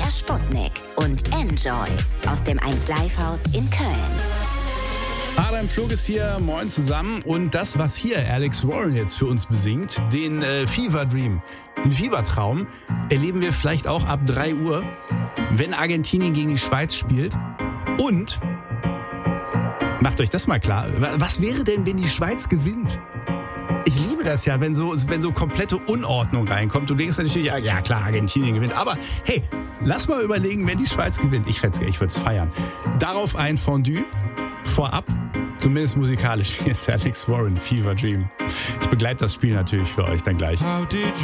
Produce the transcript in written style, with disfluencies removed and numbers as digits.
MDR Sputnik und Enjoy aus dem 1Live-Haus in Köln. Adam Flug ist hier, moin zusammen. Und das, was hier Alex Warren jetzt für uns besingt, den Fever Dream, den Fiebertraum, erleben wir vielleicht auch ab 3 Uhr, wenn Argentinien gegen die Schweiz spielt. Und, macht euch das mal klar, was wäre denn, wenn die Schweiz gewinnt? Ich liebe das ja, wenn so komplette Unordnung reinkommt. Du denkst natürlich, ja klar, Argentinien gewinnt. Aber hey, lass mal überlegen, wenn die Schweiz gewinnt. Ich würde es feiern. Darauf ein Fondue vorab. Zumindest musikalisch. Hier ist Alex Warren, Fever Dream. Ich begleite das Spiel natürlich für euch dann gleich.